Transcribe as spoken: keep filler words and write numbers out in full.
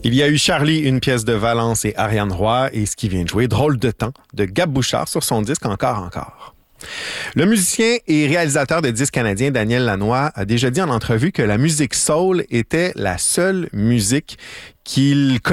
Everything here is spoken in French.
Il y a eu Charlie, une pièce de Valence et Ariane Roy, et ce qui vient de jouer, Drôle de temps, de Gab Bouchard sur son disque Encore, encore. Le musicien et réalisateur de disques canadien Daniel Lanois a déjà dit en entrevue que la musique soul était la seule musique qu'il connaissait